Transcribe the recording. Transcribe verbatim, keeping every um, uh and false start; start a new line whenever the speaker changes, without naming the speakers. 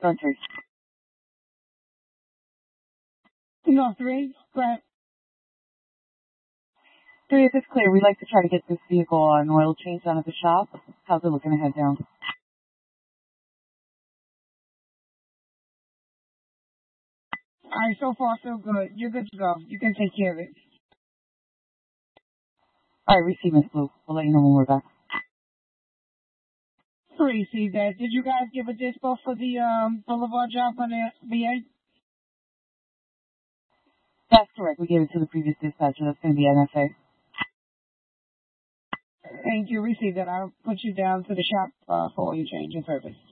Going three.
No, three. Go ahead.
Three, if it's clear, we'd like to try to get this vehicle on oil change down at the shop. How's it looking ahead down?
All right, so far so good. You're good to go. You can take care of it.
All right, receive Miss Blue. We'll let you know when we're back.
Receive that. Did you guys give a dispo for the um Boulevard job on the V A?
That's correct. We gave it to the previous dispatcher. That's going to be N F A.
Thank you. Receive that. I'll put you down to the shop uh, for oil change and service.